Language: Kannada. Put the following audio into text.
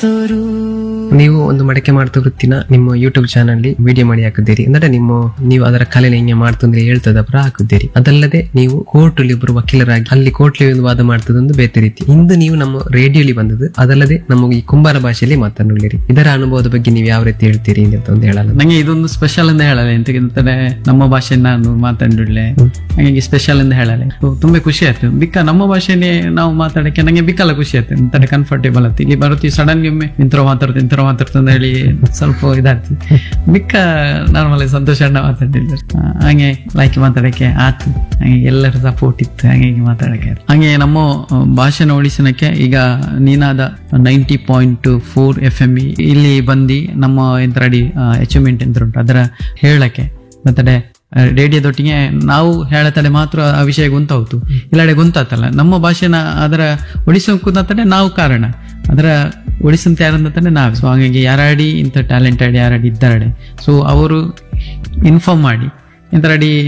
ನೀವು ಒಂದು ಮಡಕೆ ಮಾಡ್ತಾ ವೃತ್ತಿನ ನಿಮ್ಮ ಯೂಟ್ಯೂಬ್ ಚಾನಲ್ ವಿಡಿಯೋ ಮಾಡಿ ಹಾಕಿದ್ದೀರಿ ಅಂದ್ರೆ ನೀವು ಅದರ ಕಲೆನ ಹಿಂಗೆ ಮಾಡ್ತಂದ್ರೆ ಹೇಳ್ತದ ಪರ ಹಾಕಿದ್ದೀರಿ. ಅದಲ್ಲದೆ ನೀವು ಕೋರ್ಟ್ ಅಲ್ಲಿ ಒಬ್ಬರು ವಕೀಲರಾಗಿ ಅಲ್ಲಿ ಕೋರ್ಟ್ ಒಂದು ವಾದ ಮಾಡ್ತದೊಂದು ಬೇರೆ ರೀತಿ. ಇಂದು ನೀವು ನಮ್ಮ ರೇಡಿಯೋಲಿ ಬಂದದ್ದು, ಅದಲ್ಲದೆ ನಮಗೆ ಈ ಕುಂಬಾರ ಭಾಷೆಯಲ್ಲಿ ಮಾತನಾಡಿರಿ. ಇದರ ಅನುಭವದ ಬಗ್ಗೆ ನೀವು ಯಾವ ರೀತಿ ಹೇಳ್ತೀರಿ ಅಂತ ಒಂದು ಹೇಳಲ್ಲ. ನಂಗೆ ಇದೊಂದು ಸ್ಪೆಷಲ್ ಅಂತ ಹೇಳಲ್ಲ, ಎಂತಂದ್ರೆ ನಮ್ಮ ಭಾಷೆ ನಾನು ಮಾತಾಡಿಡ್ಲೆ ಹಾಗಾಗಿ ಸ್ಪೆಷಲ್ ಅಂತ ಹೇಳಲ್ಲ. ತುಂಬಾ ಖುಷಿ ಆಯ್ತು. ಬಿಕ್ಕ ನಮ್ಮ ಭಾಷೆನೇ ನಾವು ಮಾತಾಡಕ್ಕೆ ನಂಗೆ ಬಿಕ್ಕಲ್ಲ ಖುಷಿ ಆಯ್ತು, ಎಂತ ಕಂಫರ್ಟೇಬಲ್ ಆಯ್ತು. ಇಲ್ಲಿ ಬರುತ್ತೀವಿ ಸಡನ್ ಒಮ್ಮೆ ಇಂತರ ಮಾತಾಡ್ತಂತ ಹೇಳಿ ಸ್ವಲ್ಪ ಇದಾಗ್ತದೆ. ಬಿಕ್ಕ ನಾರ್ಮಲ್ ಸಂತೋಷ ಅಣ್ಣ ಮಾತಾಡಿದ್ರು ಹಂಗೆ ಲೈಕ್ ಮಾತಾಡಕ್ಕೆ ಆತು. ಹಾಗೆ ಎಲ್ಲರ ಸಪೋರ್ಟ್ ಇತ್ತು, ಹಾಗೆ ಮಾತಾಡಕ್ಕೆ. ಹಾಗೆ ನಮ್ಮ ಭಾಷೆನ ಉಳಿಸನಕ್ಕೆ ಈಗ ನೀನಾದ 90.4 FM ಇಲ್ಲಿ ಬಂದು ನಮ್ಮ ಎಂತರಡಿ ಅಚೀವ್ಮೆಂಟ್ ಎಂತ ಉಂಟು ಅದರ ಹೇಳಕ್ಕೆ ಮತ್ತೆ ರೇಡಿಯೋದೊಟ್ಟಿಗೆ ನಾವು ಹೇಳತಡೆ ಮಾತ್ರ ಆ ವಿಷಯ ಗೊತ್ತಾಯ್ತು, ಇಲ್ಲಡೆ ಗೊತ್ತಾತಲ್ಲ ನಮ್ಮ ಭಾಷೆನ ಅದರ ಉಳಿಸೋಕುಂತಡೆ ನಾವು ಕಾರಣ, ಅದರ ಉಳಿಸಂತ ಯಾರಂತಾನೆ ನಾವು. ಸೊ ಹಾಗಾಗಿ ಯಾರಾಡಿ ಇಂಥ ಟ್ಯಾಲೆಂಟೆಡ್ ಯಾರಾಡಿ ಇದ್ದಾರಡೆ ಸೊ ಅವರು ಇನ್ಫಾರ್ಮ್ ಮಾಡಿ ಎಂತರಡಿ